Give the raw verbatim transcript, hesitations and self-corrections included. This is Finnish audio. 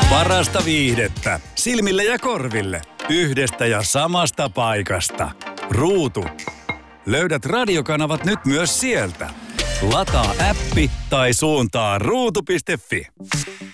Parasta viihdettä silmille ja korville yhdestä ja samasta paikasta. Ruutu. Löydät radiokanavat nyt myös sieltä. Lataa appi tai suuntaa ruutu piste fi.